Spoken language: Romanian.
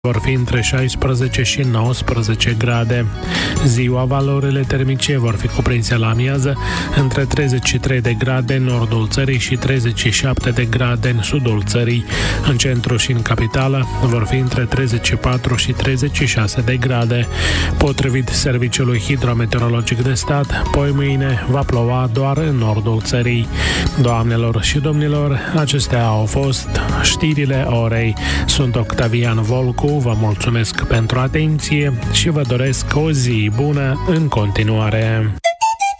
vor fi între 16 și 19 grade. Ziua, valorile termice vor fi cuprinse la amiază între 33 de grade în nordul țării și 37 de grade în sudul țării. În centru și în capitală vor fi între 34 și 36 de grade. Potrivit Serviciului Hidrometeorologic de Stat, poimâine va ploua doar în nordul țării. Doamnelor și domnilor, acestea au fost știrile orei. Sunt Octavian Volcu, vă mulțumesc pentru atenție și vă doresc o zi bună în continuare.